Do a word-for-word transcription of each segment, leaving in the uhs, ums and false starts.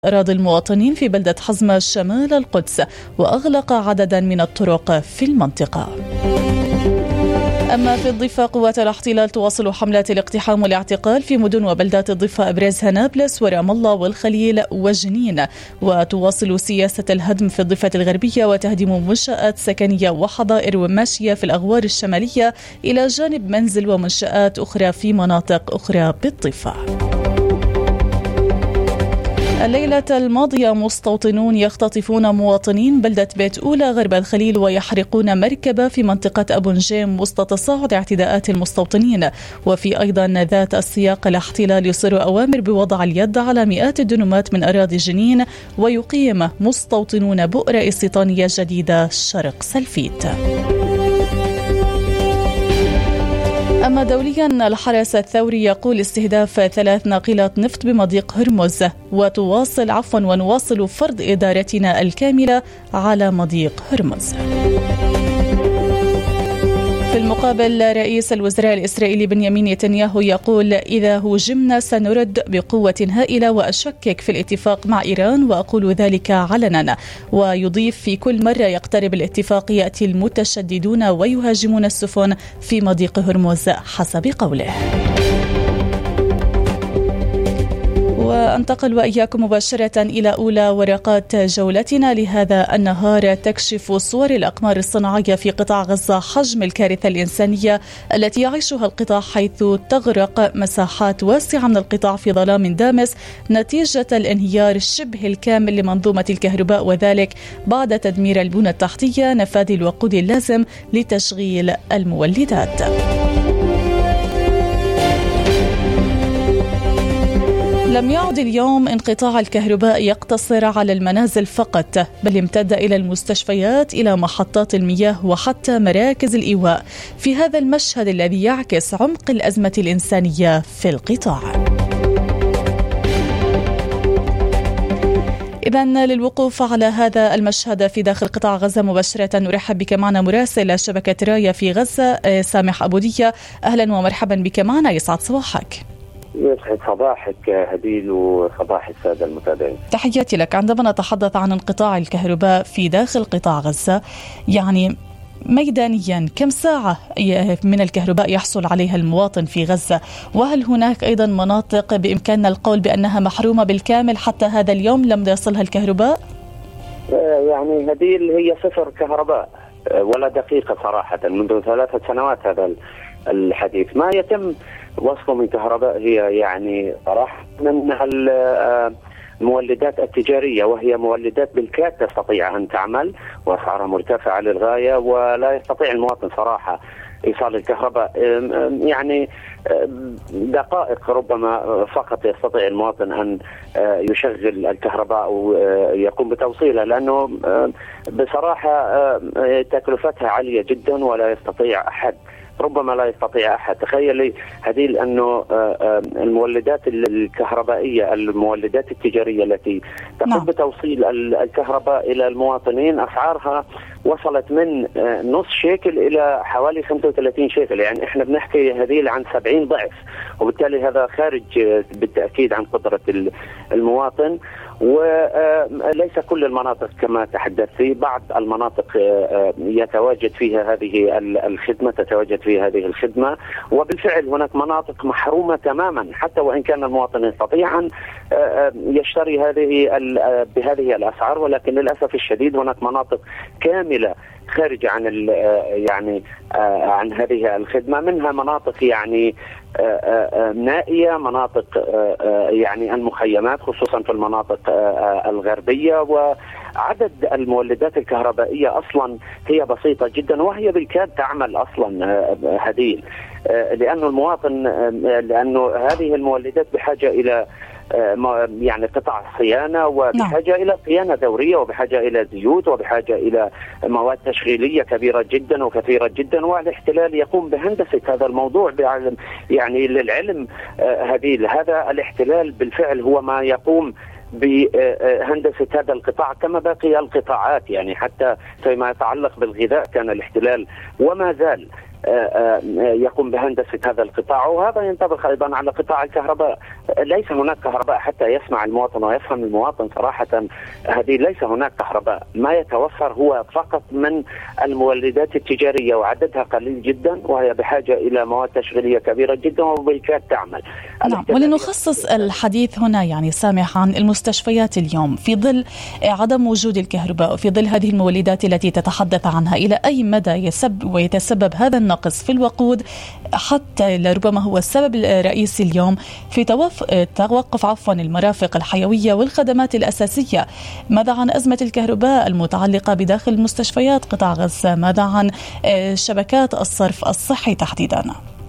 أراضي المواطنين في بلدة حزمة شمال القدس، وأغلق عددا من الطرق في المنطقة. أما في الضفة، قوات الاحتلال تواصل حملات الاقتحام والاعتقال في مدن وبلدات الضفة أبرزها نابلس ورام الله والخليل وجنين، وتواصل سياسة الهدم في الضفة الغربية وتهدم منشآت سكنية وحظائر وماشية في الأغوار الشمالية، إلى جانب منزل ومنشآت أخرى في مناطق أخرى بالضفة. الليلة الماضية مستوطنون يختطفون مواطنين بلدة بيت أولى غرب الخليل ويحرقون مركبة في منطقة أبو نجيم وسط تصاعد اعتداءات المستوطنين. وفي أيضا ذات السياق، الاحتلال يصر أوامر بوضع اليد على مئات الدنومات من أراضي جنين، ويقيم مستوطنون بؤرة استيطانية جديدة شرق سلفيت. أما دوليا، الحرس الثوري يقول استهداف ثلاث ناقلات نفط بمضيق هرمز، وتواصل عفوا ونواصل فرض إدارتنا الكاملة على مضيق هرمز. في المقابل، رئيس الوزراء الإسرائيلي بنيامين نتنياهو يقول إذا هجمنا سنرد بقوة هائلة، وأشكك في الاتفاق مع إيران وأقول ذلك علنا. ويضيف في كل مرة يقترب الاتفاق يأتي المتشددون ويهاجمون السفن في مضيق هرمز حسب قوله. وانتقل وإياكم مباشرة إلى أولى ورقات جولتنا لهذا النهار. تكشف صور الأقمار الصناعية في قطاع غزة حجم الكارثة الإنسانية التي يعيشها القطاع، حيث تغرق مساحات واسعة من القطاع في ظلام دامس نتيجة الانهيار الشبه الكامل لمنظومة الكهرباء، وذلك بعد تدمير البنى التحتية، نفاذ الوقود اللازم لتشغيل المولدات. لم يعد اليوم انقطاع الكهرباء يقتصر على المنازل فقط، بل امتد إلى المستشفيات، إلى محطات المياه، وحتى مراكز الإيواء، في هذا المشهد الذي يعكس عمق الأزمة الإنسانية في القطاع. إذن للوقوف على هذا المشهد في داخل قطاع غزة مباشرة، نرحب بك معنا مراسل شبكة راية في غزة سامح أبودية. أهلا ومرحبا بك معنا، يسعد صباحك. يسعد صباحك هديل وصباح السادة المتابعين. تحياتي لك. عندما نتحدث عن انقطاع الكهرباء في داخل قطاع غزة، يعني ميدانيا كم ساعة من الكهرباء يحصل عليها المواطن في غزة؟ وهل هناك أيضا مناطق بإمكاننا القول بأنها محرومة بالكامل حتى هذا اليوم لم يصلها الكهرباء؟ يعني هديل هي صفر كهرباء ولا دقيقة صراحة منذ ثلاثة سنوات. هذا الحديث ما يتم وصفه من كهرباء هي يعني صراحة من المولدات التجارية، وهي مولدات بالكاد تستطيع أن تعمل وأسعارها مرتفعة للغاية، ولا يستطيع المواطن صراحة إيصال الكهرباء. يعني دقائق ربما فقط يستطيع المواطن أن يشغل الكهرباء ويقوم بتوصيلها، لأنه بصراحة تكلفتها عالية جدا ولا يستطيع أحد، ربما لا يستطيع أحد. تخيلي هديل أنه المولدات الكهربائية، المولدات التجارية التي تقوم بتوصيل الكهرباء إلى المواطنين، أسعارها وصلت من نص شيكل إلى حوالي خمسة وثلاثين شيكل. يعني إحنا بنحكي هديل عن سبعين ضعف، وبالتالي هذا خارج بالتأكيد عن قدرة المواطن. وليس كل المناطق كما تحدثت، بعض المناطق يتواجد فيها هذه الخدمة تتواجد فيها هذه الخدمة، وبالفعل هناك مناطق محرومة تماما، حتى وإن كان المواطن يستطيع أن يشتري هذه بهذه الأسعار، ولكن للأسف الشديد هناك مناطق كاملة خارج عن يعني عن هذه الخدمة، منها مناطق يعني نائية، مناطق يعني المخيمات خصوصا في المناطق الغربية. وعدد المولدات الكهربائية أصلا هي بسيطة جدا، وهي بالكاد تعمل أصلا هديل، لأنه المواطن لأنه هذه المولدات بحاجة إلى يعني قطع صيانة، وبحاجة إلى صيانة دورية، وبحاجة إلى زيوت، وبحاجة إلى مواد تشغيلية كبيرة جدا وكثيرة جدا. والاحتلال يقوم بهندسة هذا الموضوع يعني للعلم هديل. هذا الاحتلال بالفعل هو ما يقوم بهندسة هذا القطاع كما باقي القطاعات، يعني حتى فيما يتعلق بالغذاء كان الاحتلال وما زال يقوم بهندسة هذا القطاع. وهذا ينطبق أيضا على قطاع الكهرباء. ليس هناك كهرباء حتى يسمع المواطن ويفهم المواطن صراحة، هذه ليس هناك كهرباء، ما يتوفر هو فقط من المولدات التجارية وعددها قليل جدا، وهي بحاجة إلى مواد تشغيلية كبيرة جدا وبالكاد تعمل. نعم. ولنخصص الحديث هنا يعني سامح عن المستشفيات اليوم في ظل عدم وجود الكهرباء وفي ظل هذه المولدات التي تتحدث عنها، إلى أي مدى يسبب ويتسبب هذا النقص في الوقود حتى لربما هو السبب الرئيسي اليوم في توقف عفوا المرافق الحيوية والخدمات الأساسية؟ ماذا عن أزمة الكهرباء المتعلقة بداخل المستشفيات قطاع غزة؟ ماذا عن شبكات الصرف الصحي تحديدا؟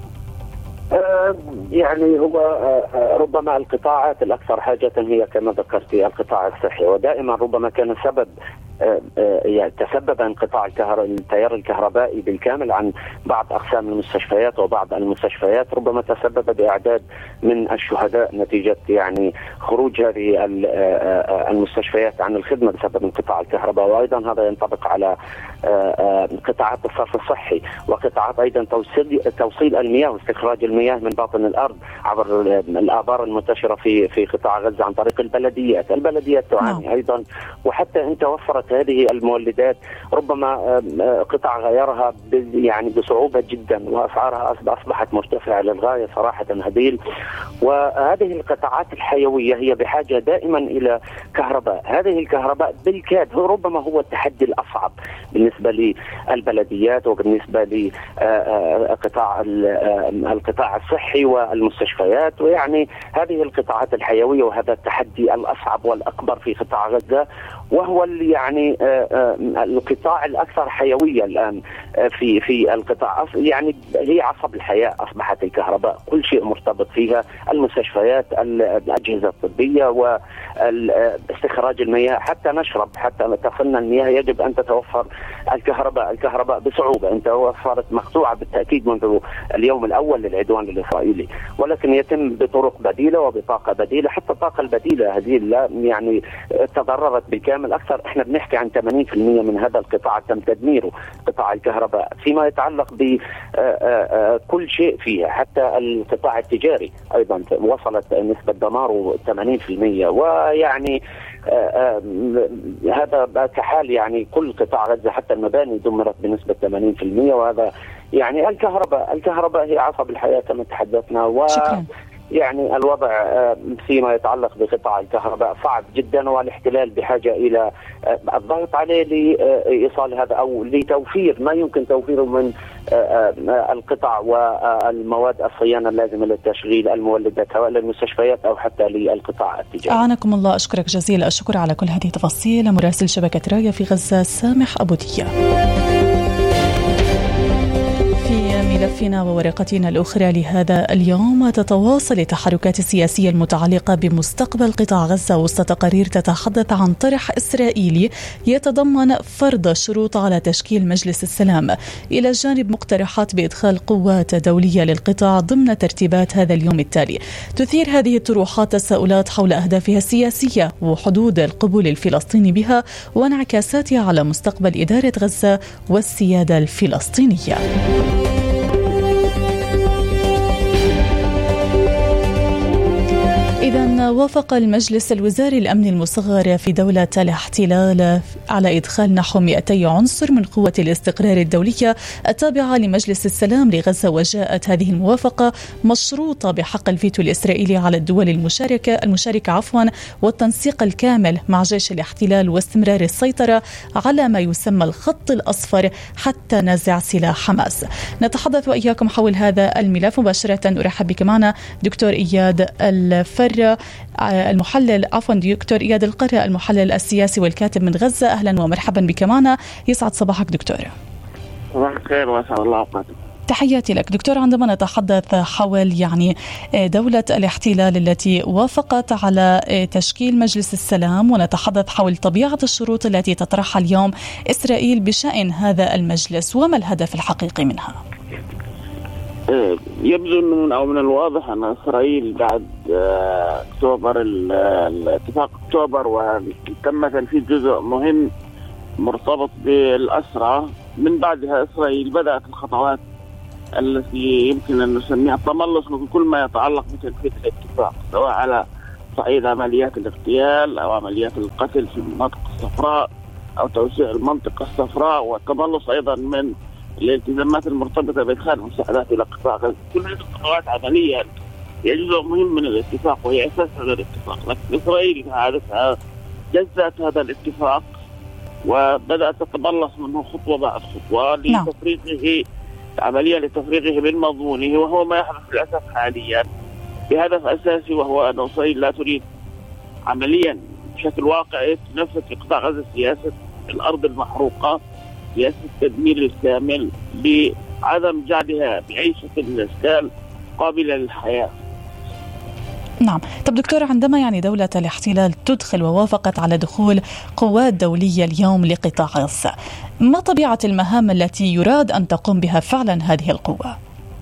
يعني هو ربما القطاعات الأكثر حاجة هي كما ذكرت القطاع الصحي، ودائما ربما كان سبب يعني تسبب انقطاع التيار الكهربائي بالكامل عن بعض أقسام المستشفيات، وبعض المستشفيات ربما تسبب بإعداد من الشهداء نتيجة يعني خروج هذه المستشفيات عن الخدمة بسبب انقطاع الكهرباء. وأيضا هذا ينطبق على قطاعات الصرف الصحي وقطاعات أيضا توصيل توصيل المياه واستخراج المياه من باطن الأرض عبر الآبار المنتشرة في في قطاع غزة عن طريق البلديات. البلديات تعاني أيضا، وحتى إن توفرت هذه المولدات ربما قطاع غيرها يعني بصعوبة جدا، وأسعارها أصبحت مرتفعة للغاية صراحة هديل. وهذه القطاعات الحيوية هي بحاجة دائما إلى كهرباء. هذه الكهرباء بالكاد ربما هو التحدي الأصعب بالنسبة للبلديات وبالنسبة لقطاع القطاع الصحي والمستشفيات، ويعني هذه القطاعات الحيوية، وهذا التحدي الأصعب والأكبر في قطاع غزة، وهو يعني القطاع الأكثر حيوية الآن في في القطاع. يعني هي عصب الحياة أصبحت الكهرباء، كل شيء مرتبط فيها، المستشفيات، الأجهزة الطبية، واستخراج المياه، حتى نشرب، حتى تصلنا المياه يجب أن تتوفر الكهرباء الكهرباء بصعوبة. أنت توفرت مقطوعة بالتأكيد منذ اليوم الأول للعدوان الإسرائيلي، ولكن يتم بطرق بديلة وبطاقة بديلة. حتى الطاقة البديلة هذه لا يعني تضررت بالكامل. أكثر إحنا بنحكي عن ثمانين بالمئة من هذا القطاع تم تدميره، قطاع الكهرباء، فيما يتعلق بكل شيء فيها. حتى القطاع التجاري أيضا وصلت نسبة دماره ثمانين بالمئة. ويعني آه آه هذا كحال يعني كل قطاع غزة، حتى المباني دمرت بنسبة ثمانين بالمئة. وهذا يعني الكهرباء الكهرباء هي عصب الحياة كما تحدثنا. و شكرا. يعني الوضع فيما يتعلق بقطاع الكهرباء صعب جدا، والاحتلال بحاجة إلى الضغط عليه لإيصال هذا أو لتوفير ما يمكن توفيره من القطع والمواد الصيانة اللازمة للتشغيل المولدات، سواء للمستشفيات أو حتى للقطاع التجاري. أعانكم الله. أشكرك جزيل الشكر على كل هذه التفاصيل. مراسل شبكة راية في غزة سامح أبو دية. ملفنا وورقتنا الأخرى لهذا اليوم، تتواصل التحركات السياسية المتعلقة بمستقبل قطاع غزة وسط تقارير تتحدث عن طرح إسرائيلي يتضمن فرض شروط على تشكيل مجلس السلام، إلى جانب مقترحات بإدخال قوات دولية للقطاع ضمن ترتيبات هذا اليوم التالي. تثير هذه الطروحات تساؤلات حول أهدافها السياسية وحدود القبول الفلسطيني بها وانعكاساتها على مستقبل إدارة غزة والسيادة الفلسطينية. إذن وافق المجلس الوزاري الأمن المصغر في دولة الاحتلال على إدخال نحو مئتي عنصر من قوة الاستقرار الدولية التابعة لمجلس السلام لغزة، وجاءت هذه الموافقة مشروطة بحق الفيتو الإسرائيلي على الدول المشاركة المشاركة عفوا والتنسيق الكامل مع جيش الاحتلال واستمرار السيطرة على ما يسمى الخط الأصفر حتى نزع سلاح حماس. نتحدث وإياكم حول هذا الملف مباشرة. أرحب بك معنا دكتور إياد الفر المحلل عفوا دكتور إياد القرة المحلل السياسي والكاتب من غزة. أهلا ومرحبا بك معنا. يسعد صباحك دكتور. صباح الخير وأسعد الله أوقاتكم. تحياتي لك دكتور. عندما نتحدث حول يعني دولة الاحتلال التي وافقت على تشكيل مجلس السلام، ونتحدث حول طبيعة الشروط التي تطرحها اليوم إسرائيل بشأن هذا المجلس، وما الهدف الحقيقي منها؟ يبدو من أو من الواضح أن إسرائيل بعد أكتوبر الاتفاق أكتوبر وتم تنفيذ جزء مهم مرتبط بالأسرى، من بعدها إسرائيل بدأت الخطوات التي يمكن أن نسميها التملص من كل ما يتعلق بتنفيذ الاتفاق، سواء على صعيد عمليات الاغتيال أو عمليات القتل في المناطق الصفراء أو توسيع المنطقة الصفراء، والتملص أيضا من الالتزامات المرتبطة بإدخال المساعدات إلى قطاع غزة. كل هذه الخطوات عمليا هي جزء مهم من الاتفاق وهي أساس هذا الاتفاق، لكن إسرائيل عادتها جزأت هذا الاتفاق وبدأت تتملص منه خطوة بعد خطوة لتفريغه عمليا لتفريغه من مضمونه، وهو ما يحدث للأسف حاليا بهدف أساسي، وهو أن إسرائيل لا تريد عمليا بشكل واقعي تنفذ في قطاع غزة سياسة الأرض المحروقة، سياسة التدمير الكامل بعدم جعلها بأي شكل من الأشكال قابلة للحياة. نعم. طب دكتور، عندما يعني دولة الاحتلال تدخل ووافقت على دخول قوات دولية اليوم لقطاع غزة، ما طبيعة المهام التي يراد أن تقوم بها فعلا هذه القوة؟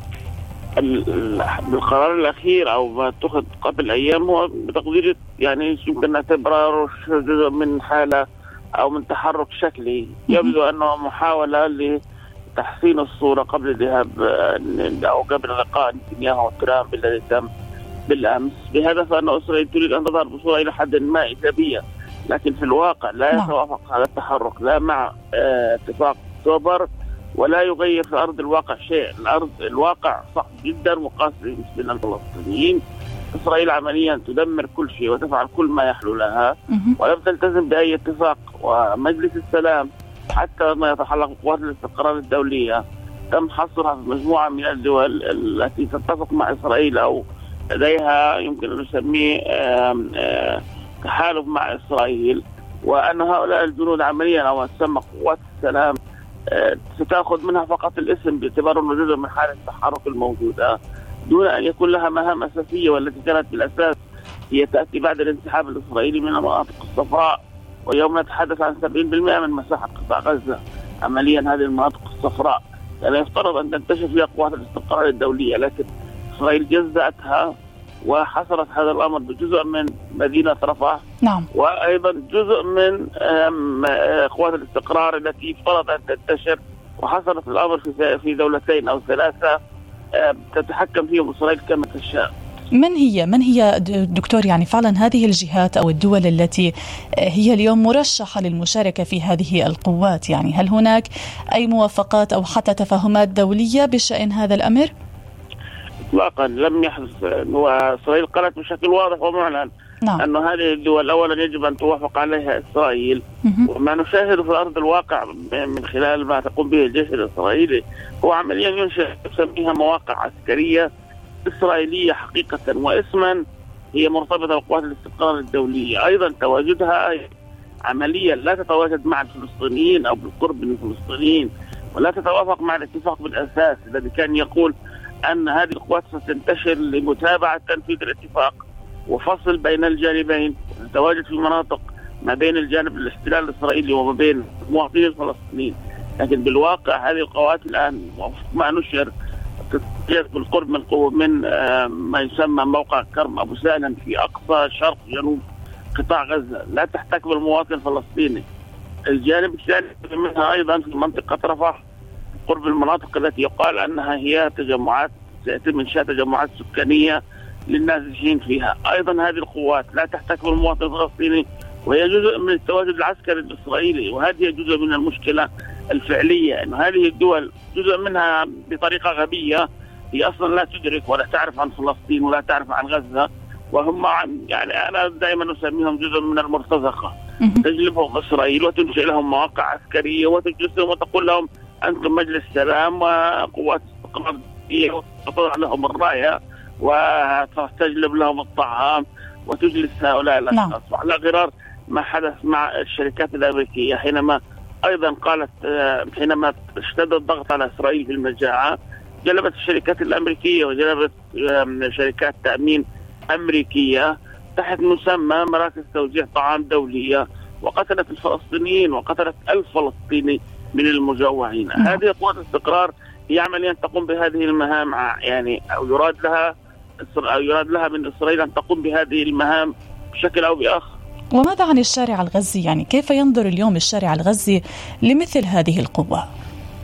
بالقرار الأخير أو ما اتخذ قبل أيام هو بتقدير يعني يمكن نعتبره جزء من حالة أو من تحرك شكلي، يبدو أنه محاولة لتحسين الصورة قبل الذهاب أو قبل لقاء نتنياهو وترامب الذي تم بالأمس، بهدف أن إسرائيل تريد أن تظهر بصورة إلى حد ما إيجابية، لكن في الواقع لا يتوافق هذا التحرك لا مع اتفاق أكتوبر ولا يغير في أرض الواقع شيء. الأرض الواقع صعب جدا وقاسي بالنسبة للفلسطينيين. إسرائيل عمليا تدمر كل شيء وتفعل كل ما يحلو لها ولم تلتزم بأي اتفاق، ومجلس السلام حتى ما يتعلق بقوات الاستقرار الدولية تم حصرها في مجموعة من الدول التي تتفق مع إسرائيل أو لديها يمكن أن نسميه تحالف مع إسرائيل، وأن هؤلاء الجنود عمليا أو تسمى قوات السلام ستأخذ منها فقط الاسم باعتبار أنه جزء من حالة التحرك الموجودة دون أن يكون لها مهام أساسية، والتي كانت بالأساس هي تأتي بعد الانسحاب الإسرائيلي من المناطق الصفراء، واليوم نتحدث عن سبعين بالمئة من مساحة قطاع غزة عمليا هذه المناطق الصفراء، يعني يفترض أن تنتشر فيها قوات الاستقرار الدولية، لكن إسرائيل جزأتها وحصرت هذا الأمر بجزء من مدينة رفح. نعم. وأيضا جزء من قوات الاستقرار التي افترض أن تنتشر، وحصلت الأمر في في دولتين أو ثلاثة تتحكم فيهم إسرائيل كما تشاء. من هي من هي دكتور يعني فعلا هذه الجهات أو الدول التي هي اليوم مرشحة للمشاركة في هذه القوات؟ يعني هل هناك أي موافقات أو حتى تفاهمات دولية بشأن هذا الأمر؟ إطلاقا لم يحدث. وإسرائيل قالت بشكل واضح ومعلن نعم. أن هذه الدول أولا يجب أن توافق عليها إسرائيل، وما نشاهده في أرض الواقع من خلال ما تقوم به الجيش الإسرائيلي هو عمليا ينشئ يسميها مواقع عسكرية إسرائيلية حقيقة واسما هي مرتبطة بقوات الاستقرار الدولية. أيضا تواجدها عمليا لا تتواجد مع الفلسطينيين أو بالقرب من الفلسطينيين، ولا تتوافق مع الاتفاق بالأساس الذي كان يقول أن هذه القوات ستنتشر لمتابعة تنفيذ الاتفاق وفصل بين الجانبين، تتواجد في مناطق ما بين الجانب الاحتلال الإسرائيلي وما بين المواطنين الفلسطينيين. لكن بالواقع هذه القوات الآن ما نشر تتواجد بالقرب من من ما يسمى موقع كرم أبو سالم في أقصى شرق جنوب قطاع غزة، لا تحتك بالمواطن الفلسطيني. الجانب الثاني منها أيضا في منطقة رفح قرب المناطق التي يقال أنها هي تجمعات سيتم إنشاء تجمعات سكانية للنازحين فيها. أيضا هذه القوات لا تحتك بالمواطن الفلسطيني وهي جزء من التواجد العسكري الإسرائيلي، وهذه جزء من المشكلة الفعلية أن هذه الدول جزء منها بطريقة غبية هي أصلا لا تدرك ولا تعرف عن فلسطين ولا تعرف عن غزة، وهم يعني أنا دائما أسميهم جزء من المرتزقة، تجلبهم إسرائيل وتنشئ لهم مواقع عسكرية وتجلسهم وتقول لهم أنتم مجلس سلام وقوات استقرار وتضع لهم الراية وتجلب لهم الطعام وتجلس هؤلاء الأشخاص على غرار ما حدث مع الشركات الأمريكية حينما أيضا قالت حينما اشتد الضغط على إسرائيل في المجاعة جلبت الشركات الأمريكية وجلبت شركات تأمين أمريكية تحت مسمى مراكز توزيع طعام دولية وقتلت الفلسطينيين وقتلت ألف فلسطيني من المجوعين. م. هذه قوات استقرار هي عمليا تقوم بهذه المهام يعني أو يراد لها أو يراد لها من إسرائيل أن تقوم بهذه المهام بشكل أو بآخر. وماذا عن الشارع الغزي؟ يعني كيف ينظر اليوم الشارع الغزي لمثل هذه القوة؟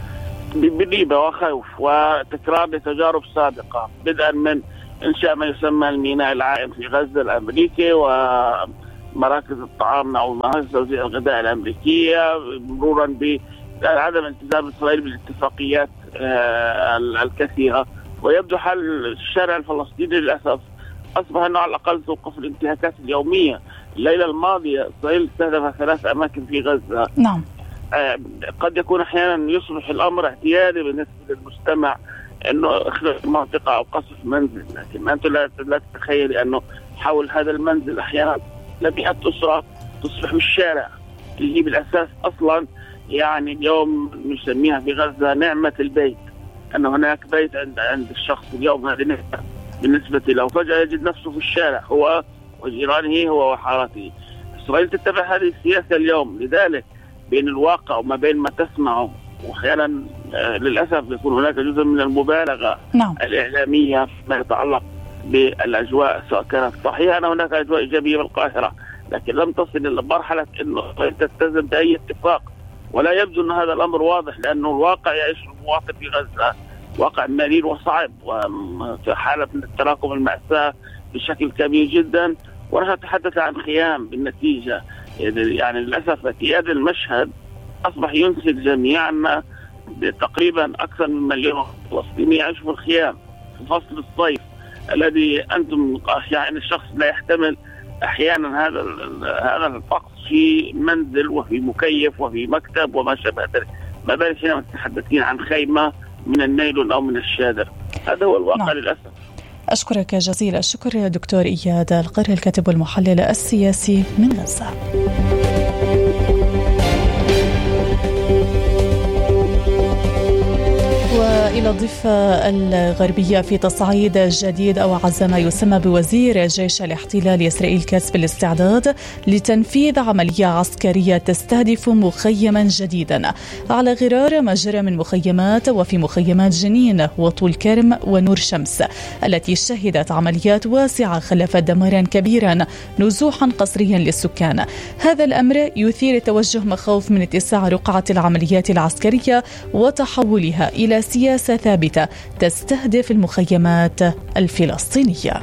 بريبة وخوف وتكرار لتجارب سابقة، بدءا من إنشاء ما يسمى الميناء العائم في غزة الأمريكي ومراكز الطعام أو مراكز توزيع الغذاء الأمريكية، مرورا بعدم التزام إسرائيل بالاتفاقيات الكثيرة. ويبدو حال الشارع الفلسطيني للأسف أصبح أنه على الأقل توقف الانتهاكات اليومية. الليلة الماضية إسرائيل استهدف ثلاث أماكن في غزة. نعم. آه قد يكون أحيانا يصبح الأمر اعتيادي بالنسبة للمجتمع أنه إخلاء منطقة أو قصف منزل، لكن أنت لا, لا تتخيل أنه حول هذا المنزل أحيانا لمئة أسرة تصبح بالشارع، اللي هي بالأساس أصلا يعني اليوم نسميها في غزة نعمة البيت، أن هناك بيت عند عند الشخص اليوم. هذه نعمة بالنسبة له، فجأة يجد نفسه في الشارع هو وجيرانه هو وحارته. إسرائيل تتبع هذه السياسة اليوم، لذلك بين الواقع وما بين ما تسمعه وأحيانا آه للأسف يكون هناك جزء من المبالغة نعم. الإعلامية فيما يتعلق بالأجواء، سواء كانت صحيحة أن هناك أجواء إيجابية بالقاهرة، لكن لم تصل إلى مرحلة أنه تلتزم بأي اتفاق، ولا يبدو أن هذا الأمر واضح، لأنه الواقع يعيش المواطن في غزة واقع مرير وصعب وفي حالة من التراكم المأساة بشكل كبير جدا. ونحن نتحدث عن خيام بالنتيجة، يعني للأسف اعتياد المشهد أصبح ينسي جميعا تقريبا أكثر من مليون فلسطيني يعيش في الخيام في فصل الصيف الذي أنتم يعني الشخص لا يحتمل أحيانا هذا هذا الطقس في منزل وفي مكيف وفي مكتب وما شابه ذلك، ما بالك حينما تتحدثين عن خيمة من النيلون أو من الشادر. هذا هو الواقع. نعم. للأسف. أشكرك جزيل الشكر يا دكتور إياد القري، الكاتب والمحلل السياسي من غزة. وإلى الضفة الغربية في تصعيد جديد أو عز ما يسمى بوزير جيش الاحتلال إسرائيل كاتس بالاستعداد لتنفيذ عملية عسكرية تستهدف مخيما جديدا على غرار ما جرى من مخيمات وفي مخيمات جنين وطول كرم ونور شمس التي شهدت عمليات واسعة خلفت دمارا كبيرا نزوحا قسريا للسكان. هذا الأمر يثير توجه مخاوف من اتساع رقعة العمليات العسكرية وتحولها إلى سياسة ثابتة تستهدف المخيمات الفلسطينية.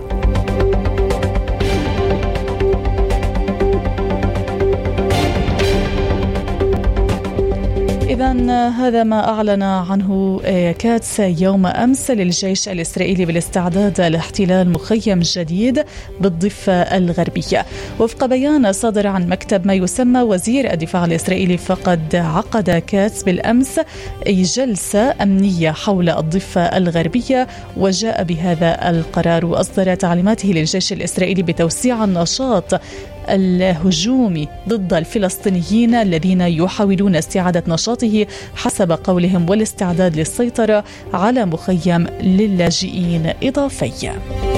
إذن هذا ما أعلن عنه كاتس يوم أمس للجيش الإسرائيلي بالاستعداد لاحتلال مخيم جديد بالضفة الغربية. وفق بيان صادر عن مكتب ما يسمى وزير الدفاع الإسرائيلي، فقد عقد كاتس بالأمس جلسة أمنية حول الضفة الغربية وجاء بهذا القرار، وأصدر تعليماته للجيش الإسرائيلي بتوسيع النشاط الهجومي ضد الفلسطينيين الذين يحاولون استعادة نشاطه حسب قولهم والاستعداد للسيطرة على مخيم للاجئين إضافي.